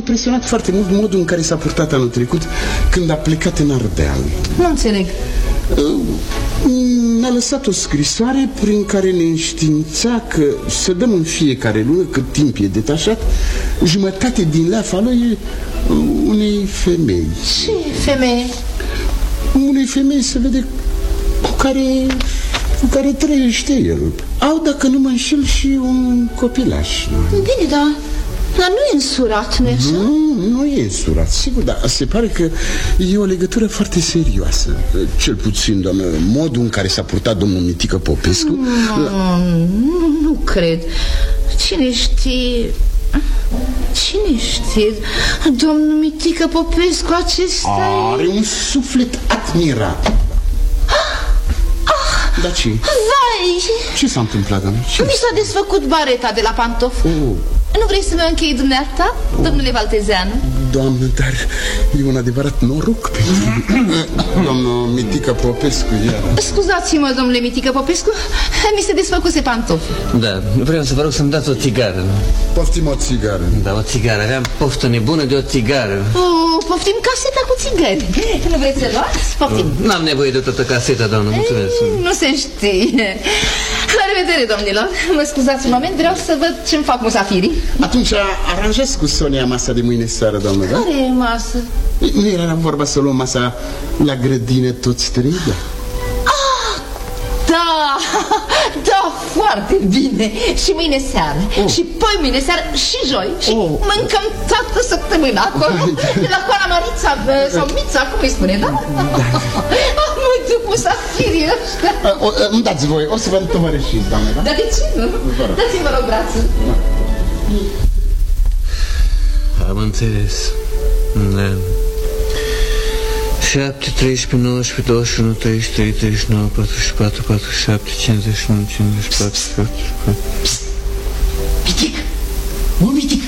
impresionat foarte mult modul în care s-a purtat anul trecut când a plecat în Ardeal. Nu înțeleg. Ne-a lăsat o scrisoare prin care ne înștiința că să dăm în fiecare lună, cât timp e detașat, jumătate din leafa lui unei femei. Ce femeie? Unei femei, se vede, cu care trăiește el. Au, dacă nu mă înșel, și un copilaș. Bine, dar nu e însurat, nu-i așa? Nu e însurat, sigur, dar se pare că e o legătură foarte serioasă. Cel puțin, doamnă, modul în care s-a purtat domnul Mitică Popescu... Nu cred. Cine știe... Domnul Mitică Popescu acesta are un suflet admirabil. Dar ce? Vai! Ce s-a întâmplat, doamnă? Mi s-a desfăcut bareta de la pantof. Nu vrei să mă închei dumneata, domnule Valtezeanu? Doamnă, dar e un adevărat noroc pentru domnul Mitică Popescu, iar. Scuzați-mă, domnule Mitică Popescu, mi se desfăcuse pantofi. Da, vreau să vă rog să-mi dați o țigară. Poftim o țigară. Da, o țigară, aveam poftă nebună de o țigară. Poftim caseta cu țigări. Nu vreți să luați? Poftim. N-am nevoie de toată caseta, doamnă, mulțumesc. Nu se știe. La revedere, domnilor. Mă scuzați un moment, vreau să văd ce-mi fac musafirii. Atunci aranjați cu Sonia masa de mâine seară, doamnă, da? Care e masă? Nu era vorba să luăm masa la grădină toți trei, da? Da, foarte bine. Și mâine seară și poi mâine seară și joi. Și mâncăm toată săptămâna acolo. La Coana Marița sau Mița, cum îi spune, da? Mă duc musafirii ăștia. Îmi dați voi, o să vă întovărășiți, doamne, da? Dar de ce nu? Dați-mi, vă rog, brațul. Am înțeles. Da. 7, 13, 19, 21, 33, 39, 44, 47, 51, 54, 54. Mitic! Mă, Mitic!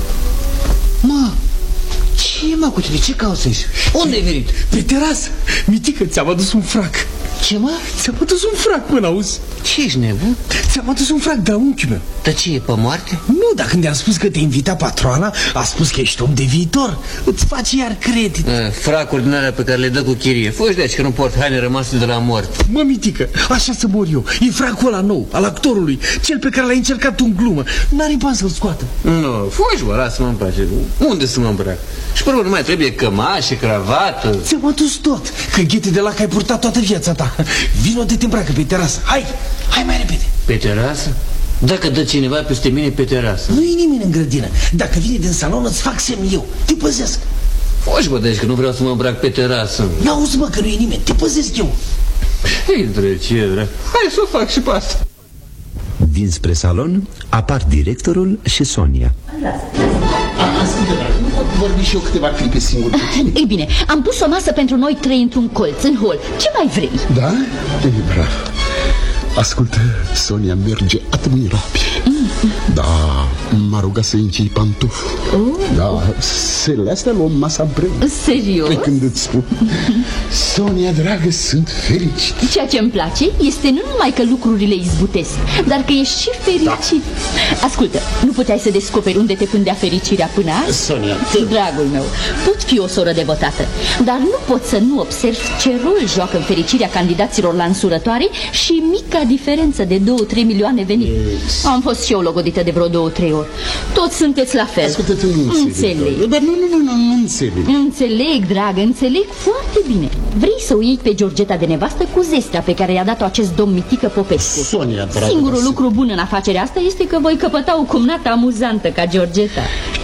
Mă, ce mă cu tine? Ce cauți aici? Unde ai venit? Pe terasă. Mitică, ți-am adus un frac. Ce, mă? Ți-am adus un frac, mă, n-auzi? Ce, ești nebun? Ți-am adus un frac de la unchiul meu. Dar ce, e pe moarte? Nu, dar când i-am spus că te invita patroana, a spus că ești om de viitor. Îți face iar credit. Fracuri din alea pe care le dă cu chirie. Foși de aici că nu port haine rămase de la moarte. Mă, Mitică, așa să mor eu. E fracul ăla nou, al actorului, cel pe care l-ai încercat în glumă. N-are bani să-l scoată. Nu, foși, bă, lasă-mă în pace. Unde să mă îmbrac? Și pe urmă nu mai trebuie cămașe, cravată. Ți-am adus tot, că ghete de la că ai purtat toată viața ta. Vino de te îmbracă pe terasă. Hai mai repede. Pe terasă? Dacă dă cineva peste mine pe terasă. Nu e nimeni în grădină. Dacă vine din salon îți fac semn eu. Te păzesc. Foși, bă, deci că nu vreau să mă îmbrac pe terasă. N-auzi, bă, că nu e nimeni. Te păzesc eu. Hai, ce. Hai să o fac și pe asta. Dinspre salon apar directorul și Sonia. Ascultă, dar nu pot vorbi și eu câteva clipe singur cu tine? Ei bine, am pus o masă pentru noi trei într-un colț, în hol. Ce mai vrei? Da? E bravo. Ascultă, Sonia merge admirabil. Da, m-a rugat să închei pantofi. Da, serile astea luăm masa împreună. Serios? Pe când îți spun, Sonia, dragă, sunt fericit. Ceea ce îmi place este nu numai că lucrurile izbutesc, dar că ești și fericit. Ascultă, nu puteai să descoperi unde te pândea fericirea până azi? Sonia, dragul meu, pot fi o soră devotată, dar nu pot să nu observ ce rol joacă în fericirea candidaților la însurătoare și mica diferență de 2-3 milioane venit. Am fost și eu logodită de vreo 2-3 ori. Toți sunteți la fel. Ascultă, tu nu înțeleg. Dar nu înțeleg. Înțeleg, dragă, înțeleg foarte bine. Vrei să o iei pe Georgeta de nevastă cu zestea pe care i-a dat-o acest domn Mitică Popescu. Sonia, dragă, singurul lucru bun în afacerea asta este că voi căpăta o cumnată amuzantă ca Georgeta.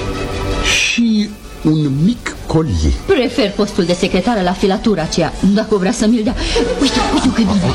Și un mic colie. Prefer postul de secretară la filatura aceea, dacă o vrea să mi-l dea. Uite cât bine.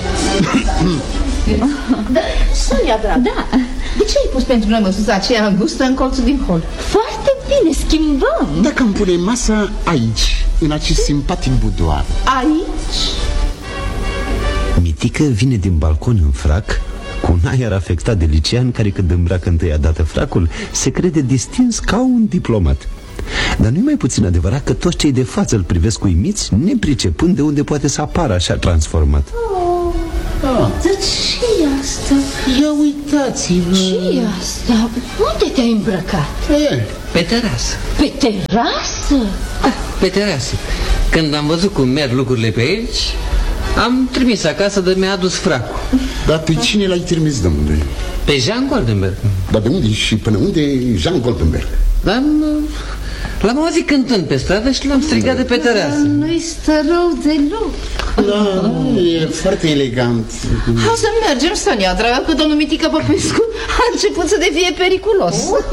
Sonia, dragă. Da. De ce ai pus pentru noi măsuța aceea îngustă în colțul din hol? Foarte bine, schimbăm. Dacă îmi pune masa aici, în acest simpatic budoar. Aici? Mitică vine din balcon în frac, cu un aer afectat de licean care când îmbracă întâia dată fracul se crede distins ca un diplomat. Dar nu-i mai puțin adevărat că toți cei de față îl privesc uimiți, nepricepând de unde poate să apară așa transformat. Dar ce-i asta? Ia uitați-vă. Ce-i asta? Unde te-ai îmbrăcat? Pe terasă. Pe terasă? Da, pe terasă. Când am văzut cum merg lucrurile pe aici, am trimis acasă de mi-a adus fracul. Dar pe cine l-ai trimis, domnule? Pe Jean Goldenberg. Dar de unde și până unde e Jean Goldenberg? L-am auzit cântând pe stradă și l-am strigat de pe terasă. Nu-i stă rău deloc. Da, e foarte elegant. Hai să mergem, Sonia, dragă, că domnul Mitică Popescu a început să devie periculos.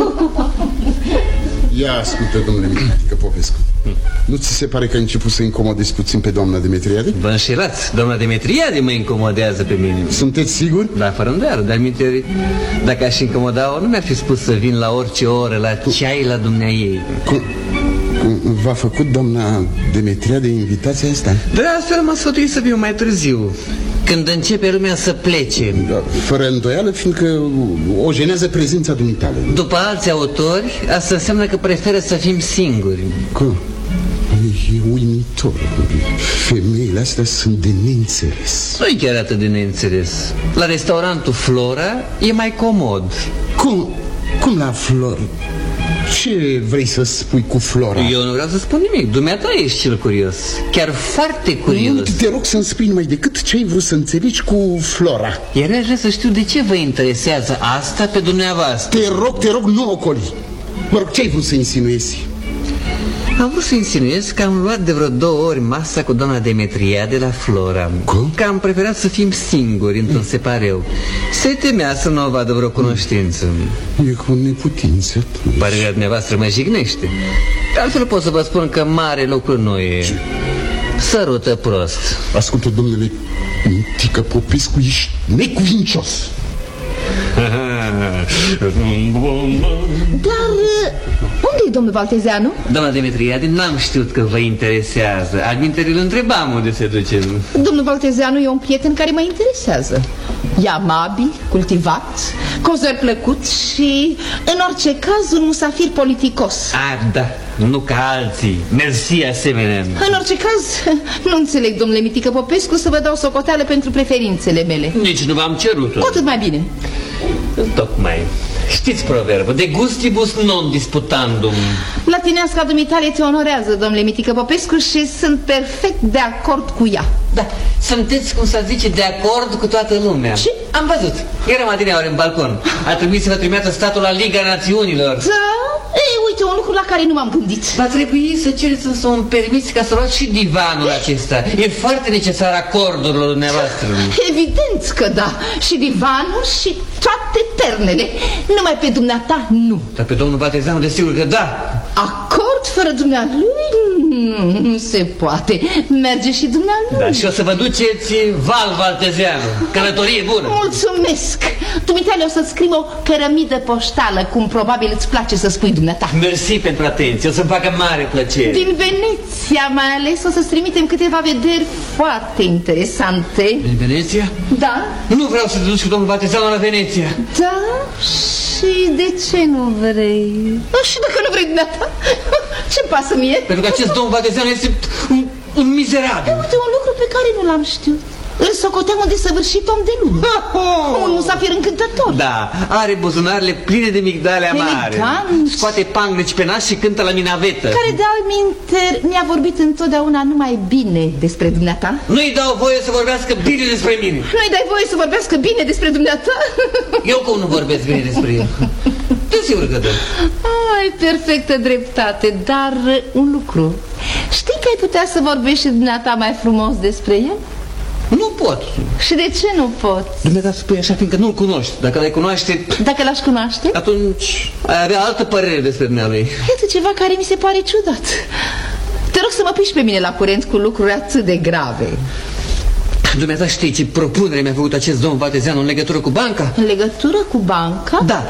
Ia ascultă, domnule Mitică Popescu. Nu ți se pare că a început să incomodezi puțin pe doamna Demetriade? Vă înșelați, doamna Demetriade mă incomodează pe mine. Sunteți siguri? Da, fără îndoială, dar minte, dacă aș incomoda-o, nu mi-ar fi spus să vin la orice oră, la ceai la dumneaei. V-a făcut doamna Demetriade invitația asta? De astfel m-a sfătuit să viu mai târziu, când începe lumea să plece. Da, fără îndoială, fiindcă o jenează prezența dumitale. După alți autori, asta înseamnă că preferă să fim singuri. Cum? E uimitor. Femeile astea sunt de neînțeles. Nu-i chiar atât de neînțeles. La restaurantul Flora e mai comod. Cum la Flora? Ce vrei să spui cu Flora? Eu nu vreau să spun nimic. Dumneata ești cel curios. Chiar foarte curios. Nu, te rog să-mi spui numai decât ce ai vrut să înțelegi cu Flora. Iar aș vrea să știu de ce vă interesează asta pe dumneavoastră. Te rog, nu ocoli. Mă rog, ce ai vrut să insinuezi? Am vrut să insinuez că am luat de vreo 2 ori masa cu doamna Demetriade la Flora. Cum? Că am preferat să fim singuri într-un separeu. Se temea să nu o vadă vreo cunoștință. E cu neputință. Părerea dumneavoastră mă jignește. Altfel pot să vă spun că mare lucru nu e. Sărută prost. Ascultă, domnule Mitică Popescu, ești necuvincios. Dar unde e domnul Valtezeanu? Doamna Demetriade, n-am știut că vă interesează. Adminteri îl întrebam unde se duce. Domnul Valtezeanu e un prieten care mă interesează. E amabil, cultivat, cozăr plăcut și, în orice caz, un musafir politicos. Da, nu ca alții. Mersi asemenea. În orice caz, nu înțeleg, domnule Mitică Popescu, să vă dau socoteală pentru preferințele mele. Nici nu v-am cerut-o. Cu atât mai bine. Tocmai. Știți proverbul, de gustibus non disputandum. Latineasca dumitale te onorează, domnule Mitică Popescu, și sunt perfect de acord cu ea. Da, sunteți, cum să zice, de acord cu toată lumea. Și? Am văzut. Eram adineaori în balcon. A trebuit să vă trimită statul la Liga Națiunilor. Da? Ei, uite, un lucru la care nu m-am gândit. Va trebui să cereți însă un permis ca să luați și divanul acesta. E foarte necesar acordurilor dumneavoastră. Evident că da. Și divanul și toate ternele. Numai pe dumneata nu. Dar pe domnul Valtezeanu desigur că da. Acord fără dumnealui? Nu se poate. Merge și dumnealui. Da, și o să vă duceți Val Valtezeanu. Călătorie bună. Mulțumesc. Dumitale o să-ți scriu o cărămidă poștală, cum probabil îți place să spui dumneata. Mersi pentru atenție, o să-mi facă mare plăcere. Din Veneția mai ales o să-ți trimitem câteva vederi foarte interesante. Din Veneția? Da. Nu vreau să te duci cu domnul Valtezeanu la Veneția. Da? Și de ce nu vrei? Și dacă nu vrei dumneata? Ce-mi pasă mie? Pentru că acest domn Valtezeanu este un mizerabil. Uite, un lucru pe care nu l-am știut. Îl socoteam un desăvârșit om de lume. Un musafir încântător. Da, are buzunarele pline de migdale amare. Elegant. Scoate panglici pe nas și cântă la minavetă. Care de alminteri mi-a vorbit întotdeauna numai bine despre dumneata. Nu-i dau voie să vorbească bine despre mine. Nu-i dai voie să vorbească bine despre dumneata? Eu cum nu vorbesc bine despre el? Desigur că da. Ai perfectă dreptate, dar un lucru. Știi că ai putea să vorbești și dumneata mai frumos despre el? Nu pot. Și de ce nu poți? Dumneata spui așa fiindcă nu-l cunoști. Dacă l-ai cunoaște, Dacă l-aș cunoaște? atunci ai avea altă părere despre dumnealui. Iată ceva care mi se pare ciudat. Te rog să mă piși pe mine la curent cu lucruri atât de grave. Dumneata știi ce propunere mi-a făcut acest domn Valtezeanu în legătură cu banca? În legătură cu banca? Da.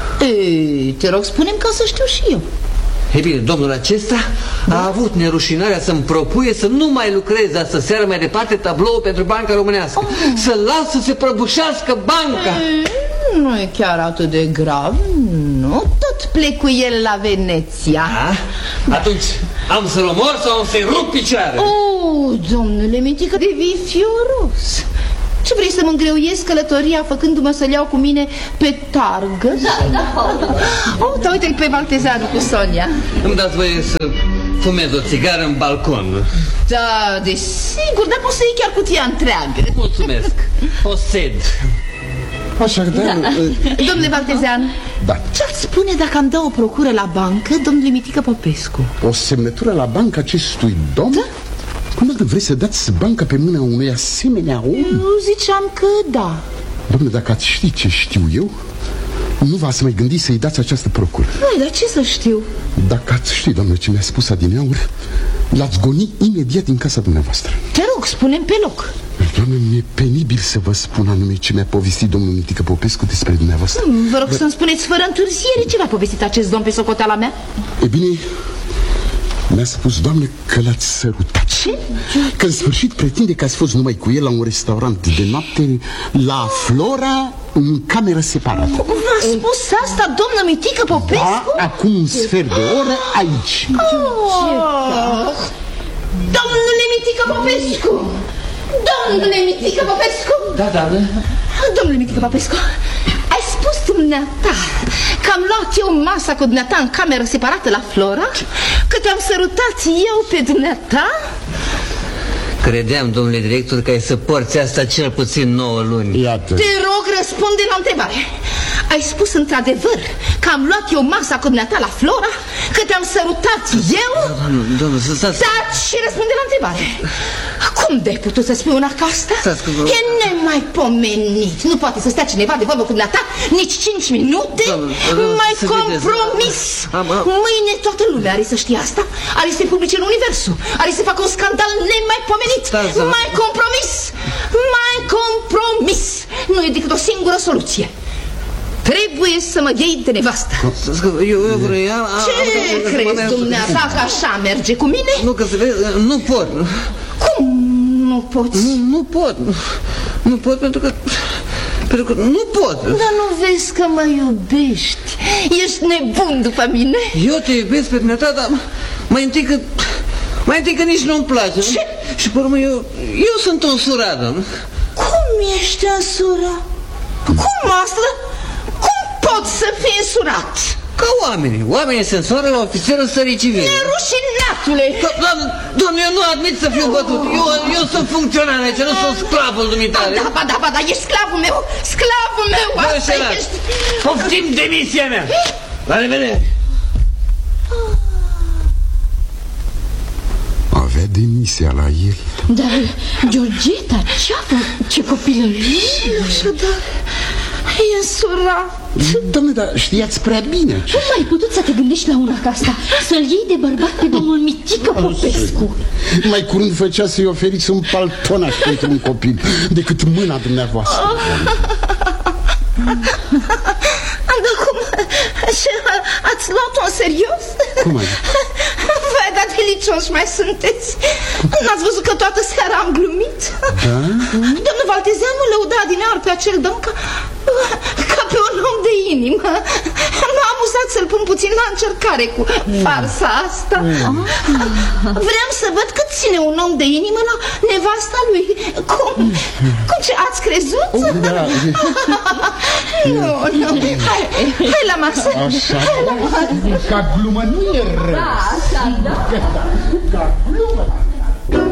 Ei, te rog, spune-mi ca să știu și eu. Ei bine, domnul acesta a avut nerușinarea să-mi propuie să nu mai lucreze astă seară mai departe tablou pentru Banca Românească. Să las să se prăbușească banca. Nu e chiar atât de grav, nu? Tot plec cu el la Veneția. Da? Atunci am să-l omor sau am să-i rup picioare? Domnule Mitică, devii fioros. Ce vrei să mă îngreuiesc călătoria făcându-mă să-l iau cu mine pe targă? Da, uite-l pe Valtezeanu cu Sonia. Îmi dați voie să fumez o țigară în balcon? Da, desigur, dar poți să iei chiar cutia întreagă. Mulțumesc, o ced. Așadar, Domnule Valtezeanu, da. ce-ați spune dacă am dă o procură la bancă domnului Mitică Popescu? O semnătură la bancă acestui domn? Da? Cum dacă vrei să dați banca pe mâna unui asemenea om? Eu ziceam că da. Dom'le, dacă ați ști ce știu eu, nu v-ați mai gândit să-i dați această procură. Hai, dar ce să știu? Dacă ați ști, doamnă, ce mi-a spus adineauri, l-ați goni imediat din casa dumneavoastră. Te rog, spune-mi pe loc. Doamne, mi-e penibil să vă spun anume ce mi-a povestit domnul Mitică Popescu despre dumneavoastră. Vă rog să-mi spuneți fără întârziere ce v-a povestit acest domn pe socoteala mea. E bine, mi-a spus, Doamne, că l-ați sărutat. Ce? Că în sfârșit pretinde că ați fost numai cu el la un restaurant de noapte la Flora, în cameră separată. V-a spus asta domnul Mitică Popescu? Da, acum un sfert de oră aici. Domnule Mitică Popescu! Domnule Mitică Popescu! Da, doamnă. Domnule Mitică Popescu, ai spus dumneata că am luat eu masa cu dumneata în cameră separată la Flora? Că te-am sărutat eu pe dumneata? Credeam, domnule director, că ai să porți asta cel puțin 9 luni. Iată. Te rog, răspunde la întrebare. Ai spus într-adevăr că am luat eu masa cu dumneata la Flora? Că te-am sărutat eu? Doamnă, să stați... Taci și răspunde la întrebare. Cum de-ai putut să spui una ca asta? E nemaipomenit. Nu poate să stea cineva de vorbă cu dumneata nici 5 minute. Mai compromis. Mâine toată lumea are să știe asta. Are să se publice în universul. Are să facă un scandal nemaipomenit. Mai compromis. Mai compromis. Nu e decât o singură soluție. Trebuie să mă iei de nevastă. Eu vreau... Ce crezi dumneata că așa merge cu mine? Nu, că se vede, nu pot. Cum nu poți? Nu pot. Nu pot pentru că nu pot. Dar nu vezi că mă iubești? Ești nebun după mine? Eu te iubesc pe dumneata, dar mai întâi că nici nu-mi place. Ce? Și pe urmă eu sunt un surat. Cum ești însurat? Cum asta? Cum poți să fii însurat? Ca oamenii se însoară la ofițerul stării civile. Nerușinatule! Doamne, eu nu admit să fiu bătut. Eu sunt funcționar aici, nu sunt sclavul dumitare. Ba da, ești sclavul meu. Sclavul meu, asta ești. Poftim demisia mea. La revedere. Avea demisia la el. Dar, Georgeta, ce copilărie! Așadar, e însurat. Doamne, dar știați prea bine. Cum ai putut să te gândești la una ca asta? Să-l iei de bărbat pe domnul Mitică Popescu? Mai curând făcea să-i oferiți un paltonaș pentru un copil decât mâna dumneavoastră. Dar cum? Ați luat-o în serios? Cum ai? Vai, dar delicioși mai sunteți. N-ați văzut că toată seara am glumit? Da? Domnul Valtezeanu lăuda adineauri pe acel domn ca pe un om de inimă. M-a amuzat să-l pun puțin la încercare cu farsa asta. Vreau să văd cât ține un om de inimă la nevasta lui. Cum ce ați crezut? Da. Nu. Hai la masă. Așa. Ca glumă nu e rău. Da, așa, da. Ca glumă.